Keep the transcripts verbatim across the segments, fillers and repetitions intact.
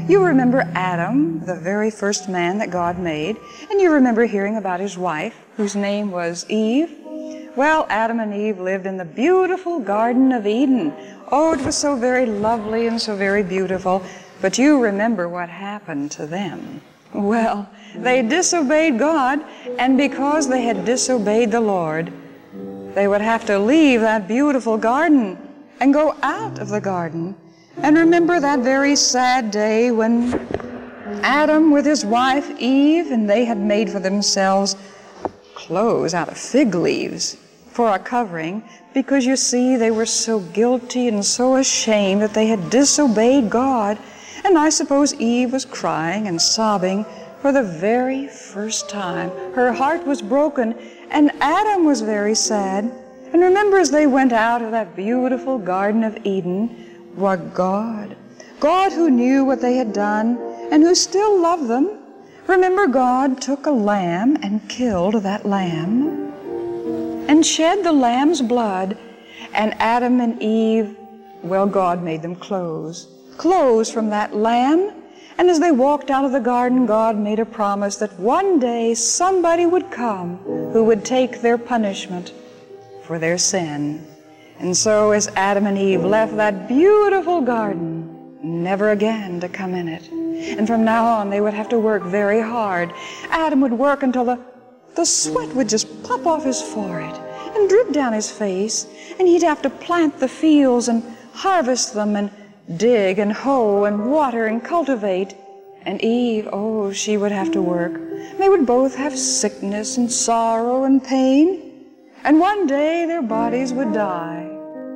You remember Adam, the very first man that God made, and you remember hearing about his wife, whose name was Eve. Well, Adam and Eve lived in the beautiful Garden of Eden. Oh, it was so very lovely and so very beautiful, but you remember what happened to them. Well, they disobeyed God, and because they had disobeyed the Lord, they would have to leave that beautiful garden and go out of the garden. And remember that very sad day when Adam with his wife Eve, and they had made for themselves clothes out of fig leaves for a covering, because you see they were so guilty and so ashamed that they had disobeyed God. And I suppose Eve was crying and sobbing for the very first time. Her heart was broken, and Adam was very sad. And remember, as they went out of that beautiful Garden of Eden, what God, God who knew what they had done and who still loved them, remember God took a lamb and killed that lamb and shed the lamb's blood, and Adam and Eve, well, God made them clothes, clothes from that lamb. And as they walked out of the garden, God made a promise that one day somebody would come who would take their punishment for their sin. And so as Adam and Eve left that beautiful garden, never again to come in it. And from now on, they would have to work very hard. Adam would work until the, the sweat would just pop off his forehead and drip down his face, and he'd have to plant the fields and harvest them and dig and hoe and water and cultivate. And Eve, oh, she would have to work. They would both have sickness and sorrow and pain, and one day their bodies would die.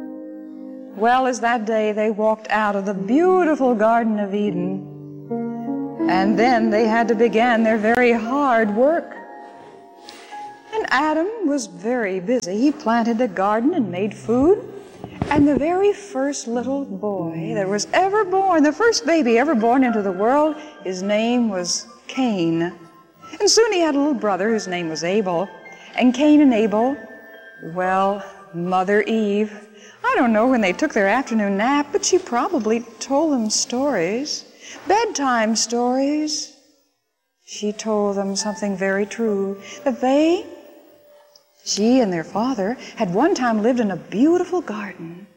Well, as that day they walked out of the beautiful Garden of Eden, and then they had to begin their very hard work. And Adam was very busy. He planted a garden and made food. And the very first little boy that was ever born, the first baby ever born into the world, his name was Cain. And soon he had a little brother whose name was Abel. And Cain and Abel, well, Mother Eve, I don't know when they took their afternoon nap, but she probably told them stories, bedtime stories. She told them something very true, that they, she and their father, had one time lived in a beautiful garden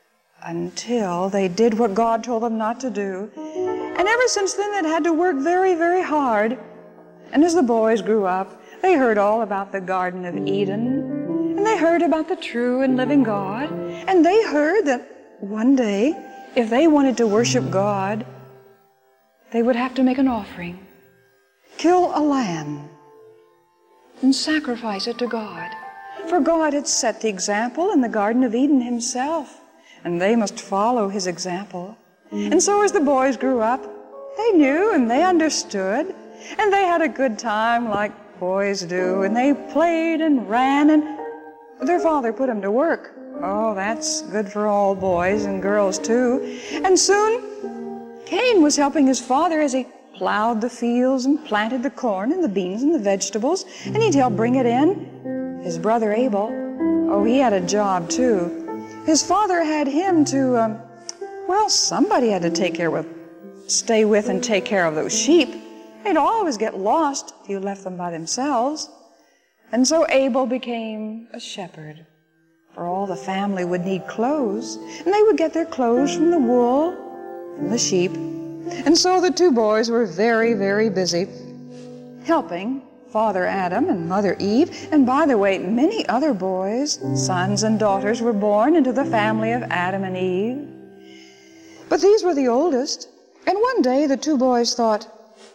until they did what God told them not to do. And ever since then, they'd had to work very, very hard. And as the boys grew up, they heard all about the Garden of Eden, and they heard about the true and living God, and they heard that one day, if they wanted to worship God, they would have to make an offering, kill a lamb, and sacrifice it to God. For God had set the example in the Garden of Eden himself, and they must follow his example. And so as the boys grew up, they knew and they understood, and they had a good time like boys do, and they played and ran, and their father put them to work. Oh, that's good for all boys and girls too. And soon Cain was helping his father as he plowed the fields and planted the corn and the beans and the vegetables, and he'd help bring it in. His brother Abel, oh, he had a job too. His father had him to, um, well, somebody had to take care of, stay with and take care of those sheep. They'd always get lost if you left them by themselves. And so Abel became a shepherd, for all the family would need clothes, and they would get their clothes from the wool, from the sheep. And so the two boys were very, very busy helping Father Adam and Mother Eve. And by the way, many other boys, sons and daughters, were born into the family of Adam and Eve. But these were the oldest. And one day the two boys thought,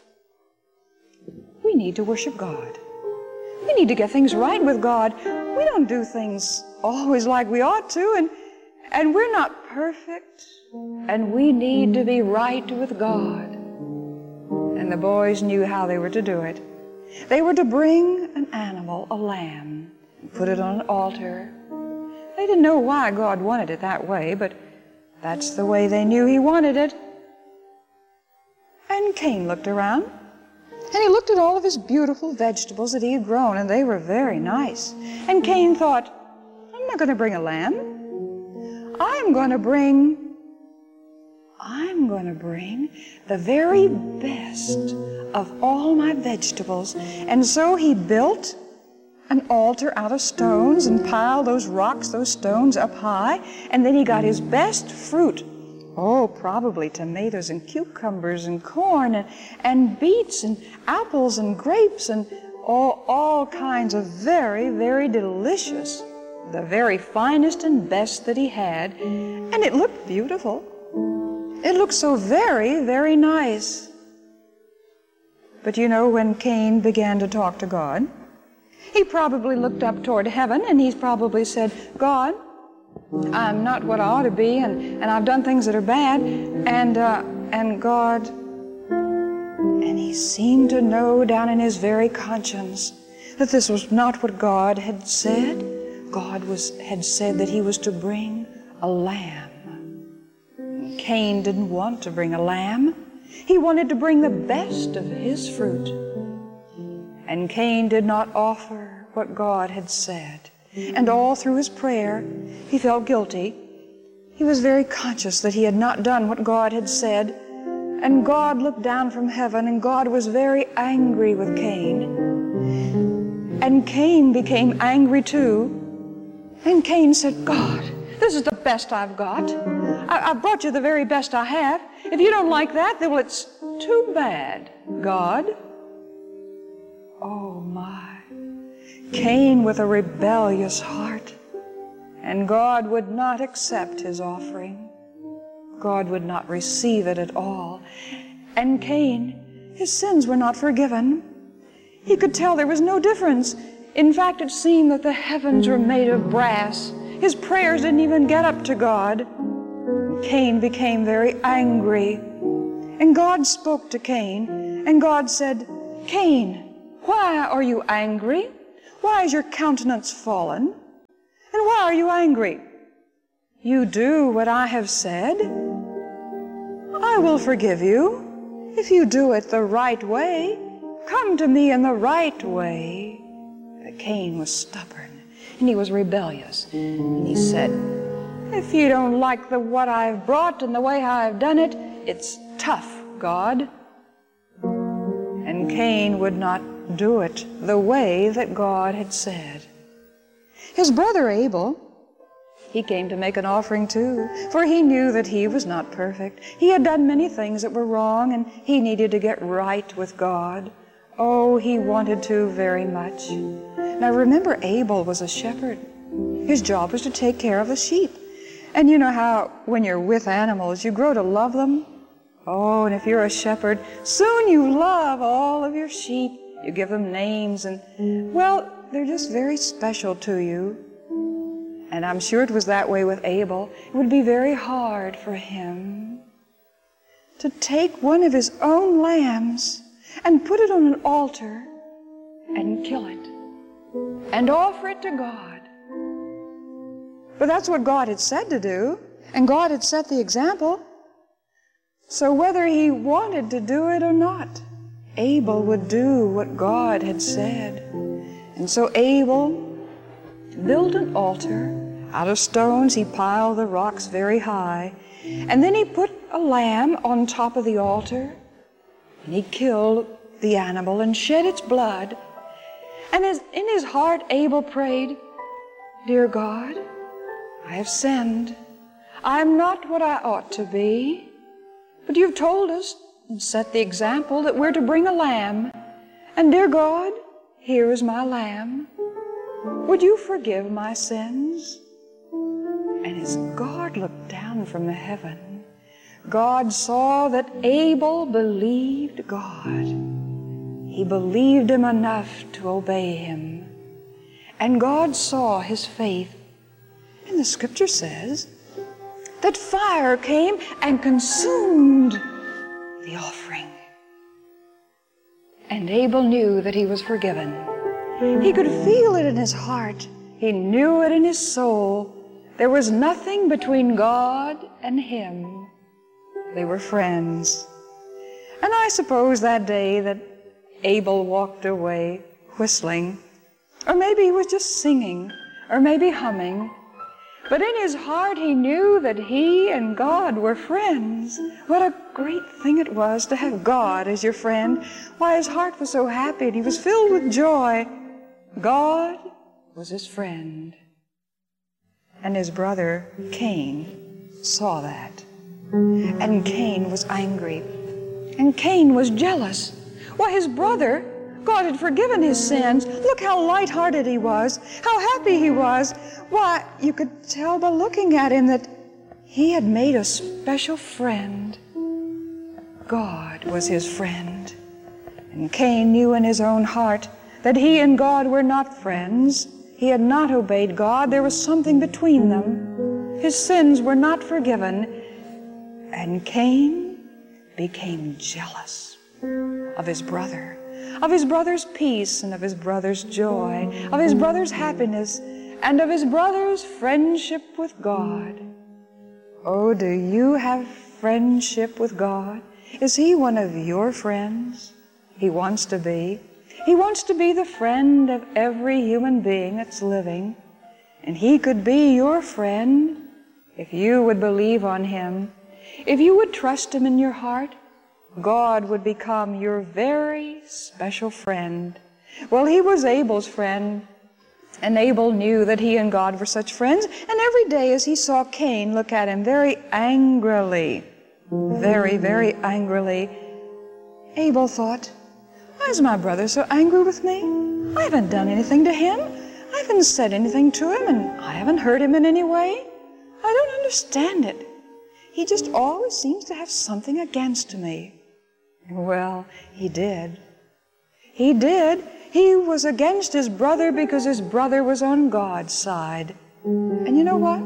we need to worship God. We need to get things right with God. We don't do things always like we ought to, and, and we're not perfect. And we need to be right with God. And the boys knew how they were to do it. They were to bring an animal, a lamb, and put it on an altar. They didn't know why God wanted it that way, but that's the way they knew he wanted it. And Cain looked around, and he looked at all of his beautiful vegetables that he had grown, and they were very nice. And Cain thought, I'm not going to bring a lamb. I'm going to bring I'm going to bring the very best of all my vegetables. And so he built an altar out of stones and piled those rocks, those stones up high, and then he got his best fruit. Oh, probably tomatoes and cucumbers and corn and, and beets and apples and grapes and all, all kinds of very, very delicious, the very finest and best that he had. And it looked beautiful. It looked so very, very nice. But you know, when Cain began to talk to God, he probably looked up toward heaven and he's probably said, God, I'm not what I ought to be, and, and I've done things that are bad, and, uh, and God, and he seemed to know down in his very conscience that this was not what God had said. God was, had said that he was to bring a lamb. Cain didn't want to bring a lamb. He wanted to bring the best of his fruit. And Cain did not offer what God had said. And all through his prayer, he felt guilty. He was very conscious that he had not done what God had said. And God looked down from heaven, and God was very angry with Cain. And Cain became angry too. And Cain said, God, this is the best I've got. I, I brought you the very best I have. If you don't like that, then well, it's too bad, God. Oh my. Cain with a rebellious heart, and God would not accept his offering. God would not receive it at all. And Cain, his sins were not forgiven. He could tell there was no difference. In fact, it seemed that the heavens were made of brass. His prayers didn't even get up to God. Cain became very angry. And God spoke to Cain, and God said, Cain, why are you angry? Why is your countenance fallen? And why are you angry? You do what I have said. I will forgive you if you do it the right way. Come to me in the right way. But Cain was stubborn, and he was rebellious. And he said, if you don't like the what I've brought and the way I've done it, it's tough, God. And Cain would not do it the way that God had said. His brother Abel, he came to make an offering too, for he knew that he was not perfect. He had done many things that were wrong, and he needed to get right with God. Oh, he wanted to very much. Now remember, Abel was a shepherd. His job was to take care of the sheep. And you know how when you're with animals, you grow to love them? Oh, and if you're a shepherd, soon you love all of your sheep. You give them names, and, well, they're just very special to you. And I'm sure it was that way with Abel. It would be very hard for him to take one of his own lambs and put it on an altar and kill it and offer it to God. But that's what God had said to do, and God had set the example. So whether he wanted to do it or not, Abel would do what God had said. And so Abel built an altar. Out of stones he piled the rocks very high. And then he put a lamb on top of the altar. And he killed the animal and shed its blood. And as in his heart Abel prayed, Dear God, I have sinned. I am not what I ought to be. But you've told us and set the example that we're to bring a lamb. And dear God, here is my lamb. Would you forgive my sins? And as God looked down from the heaven, God saw that Abel believed God. He believed him enough to obey him. And God saw his faith. And the scripture says that fire came and consumed the offering. And Abel knew that he was forgiven. He could feel it in his heart. He knew it in his soul. There was nothing between God and him. They were friends. And I suppose that day that Abel walked away whistling, or maybe he was just singing, or maybe humming, But in his heart he knew that he and God were friends. What a great thing it was to have God as your friend. Why, his heart was so happy and he was filled with joy. God was his friend. And his brother Cain saw that. And Cain was angry. And Cain was jealous. Why, his brother, God had forgiven his sins. Look how light-hearted he was, how happy he was. Why, you could tell by looking at him that he had made a special friend. God was his friend. And Cain knew in his own heart that he and God were not friends. He had not obeyed God. There was something between them. His sins were not forgiven. And Cain became jealous of his brother, of his brother's peace and of his brother's joy, of his brother's happiness and of his brother's friendship with God. Oh, do you have friendship with God? Is he one of your friends? He wants to be. He wants to be the friend of every human being that's living. And he could be your friend if you would believe on him. If you would trust him in your heart, God would become your very special friend. Well, he was Abel's friend, and Abel knew that he and God were such friends, and every day as he saw Cain look at him very angrily, very, very angrily, Abel thought, why is my brother so angry with me? I haven't done anything to him. I haven't said anything to him, and I haven't hurt him in any way. I don't understand it. He just always seems to have something against me. Well, he did. He did. He was against his brother because his brother was on God's side. And you know what?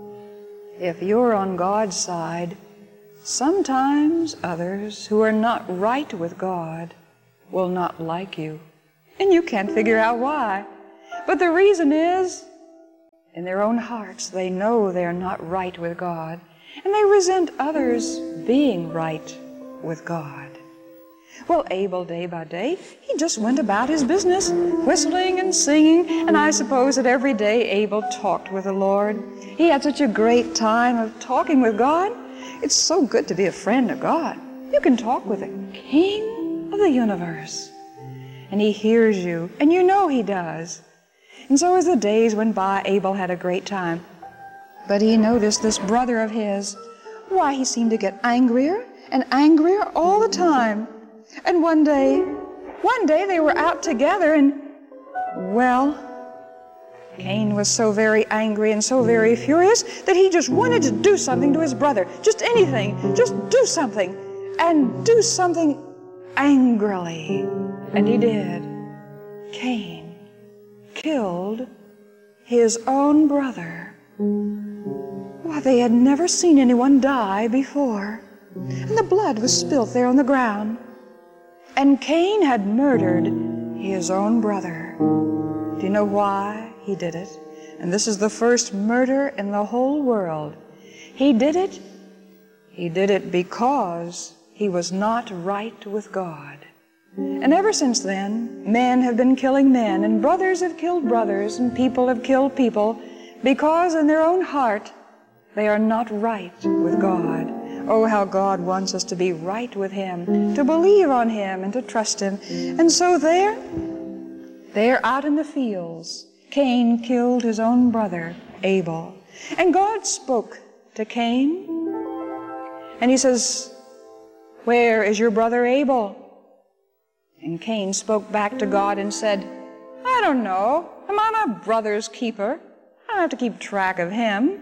If you're on God's side, sometimes others who are not right with God will not like you. And you can't figure out why. But the reason is, in their own hearts, they know they're not right with God. And they resent others being right with God. Well, Abel, day by day, he just went about his business, whistling and singing, and I suppose that every day Abel talked with the Lord. He had such a great time of talking with God. It's so good to be a friend of God. You can talk with the King of the universe, and he hears you, and you know he does. And so as the days went by, Abel had a great time. But he noticed this brother of his, why, he seemed to get angrier and angrier all the time. And one day, one day they were out together and, well, Cain was so very angry and so very furious that he just wanted to do something to his brother. Just anything, just do something, and do something angrily. And he did. Cain killed his own brother. Why, they had never seen anyone die before. And the blood was spilt there on the ground. And Cain had murdered his own brother. Do you know why he did it? And this is the first murder in the whole world. He did it, he did it because he was not right with God. And ever since then, men have been killing men, and brothers have killed brothers, and people have killed people, because in their own heart, they are not right with God. Oh, how God wants us to be right with him, to believe on him and to trust him. And so there, there out in the fields, Cain killed his own brother, Abel. And God spoke to Cain, and he says, where is your brother Abel? And Cain spoke back to God and said, I don't know. Am I my brother's keeper? I don't have to keep track of him.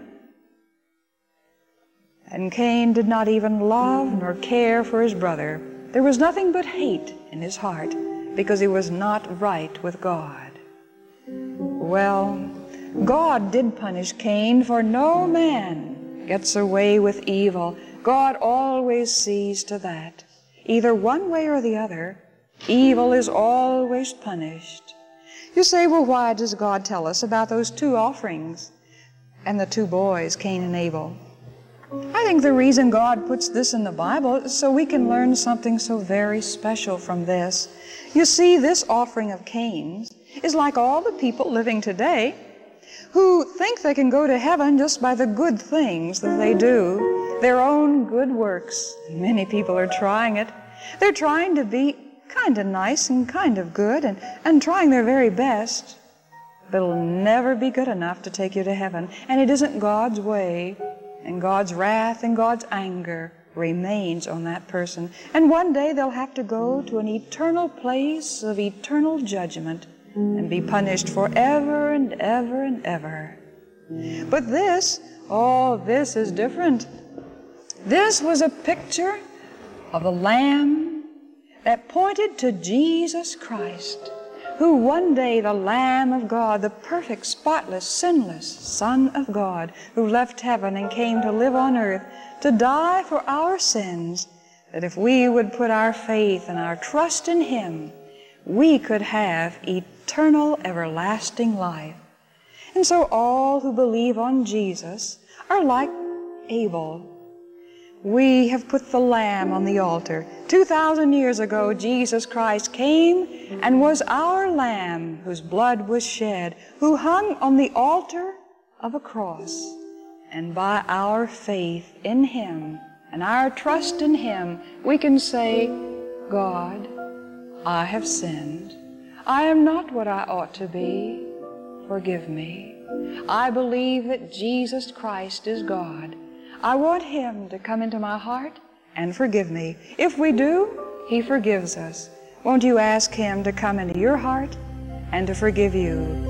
And Cain did not even love nor care for his brother. There was nothing but hate in his heart because he was not right with God. Well, God did punish Cain, for no man gets away with evil. God always sees to that. Either one way or the other, evil is always punished. You say, well, why does God tell us about those two offerings and the two boys, Cain and Abel? I think the reason God puts this in the Bible is so we can learn something so very special from this. You see, this offering of Cain's is like all the people living today who think they can go to heaven just by the good things that they do, their own good works. Many people are trying it. They're trying to be kind of nice and kind of good and, and trying their very best. But it'll never be good enough to take you to heaven. And it isn't God's way. And God's wrath and God's anger remains on that person. And one day they'll have to go to an eternal place of eternal judgment and be punished forever and ever and ever. But this, oh, this is different. This was a picture of a lamb that pointed to Jesus Christ, who one day, the Lamb of God, the perfect, spotless, sinless Son of God, who left heaven and came to live on earth to die for our sins, that if we would put our faith and our trust in Him, we could have eternal, everlasting life. And so all who believe on Jesus are like Abel. We have put the Lamb on the altar. Two thousand years ago, Jesus Christ came and was our Lamb whose blood was shed, who hung on the altar of a cross. And by our faith in Him and our trust in Him, we can say, God, I have sinned. I am not what I ought to be. Forgive me. I believe that Jesus Christ is God. I want Him to come into my heart and forgive me. If we do, He forgives us. Won't you ask Him to come into your heart and to forgive you?